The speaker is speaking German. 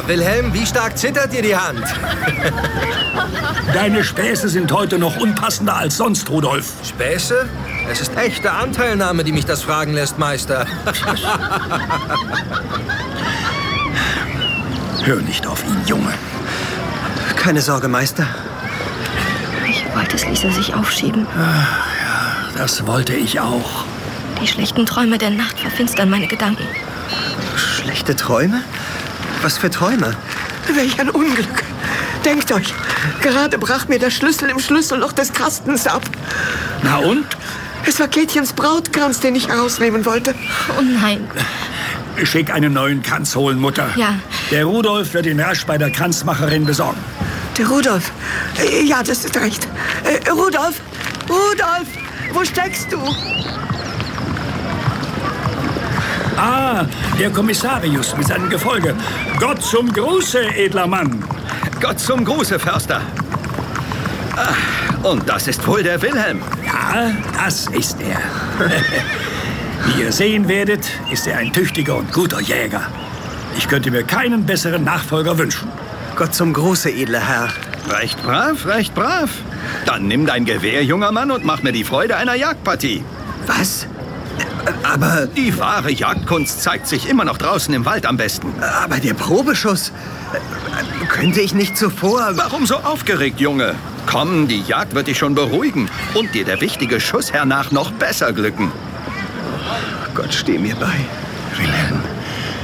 Wilhelm, wie stark zittert dir die Hand? Deine Späße sind heute noch unpassender als sonst, Rudolf. Späße? Es ist echte Anteilnahme, die mich das fragen lässt, Meister. Hör nicht auf ihn, Junge. Keine Sorge, Meister. Ich wollte es ließe sich aufschieben. Ja, das wollte ich auch. Die schlechten Träume der Nacht verfinstern meine Gedanken. Schlechte Träume? Was für Träume? Welch ein Unglück. Denkt euch, gerade brach mir der Schlüssel im Schlüsselloch des Kastens ab. Na und? Es war Käthchens Brautkranz, den ich herausnehmen wollte. Oh nein. Schick einen neuen Kranz holen, Mutter. Ja. Der Rudolf wird ihn rasch bei der Kranzmacherin besorgen. Der Rudolf. Ja, das ist recht. Rudolf! Rudolf! Wo steckst du? Ah, der Kommissarius mit seinem Gefolge. Gott zum Gruße, edler Mann. Gott zum Gruße, Förster. Und das ist wohl der Wilhelm. Ja, das ist er. Wie ihr sehen werdet, ist er ein tüchtiger und guter Jäger. Ich könnte mir keinen besseren Nachfolger wünschen. Gott zum Gruße, edler Herr. Recht brav, recht brav. Dann nimm dein Gewehr, junger Mann, und mach mir die Freude einer Jagdpartie. Was? Aber Die wahre Jagdkunst zeigt sich immer noch draußen im Wald am besten. Aber der Probeschuss. Könnte ich nicht zuvor... Warum so aufgeregt, Junge? Komm, die Jagd wird dich schon beruhigen und dir der wichtige Schuss hernach noch besser glücken. Gott, steh mir bei. Wilhelm,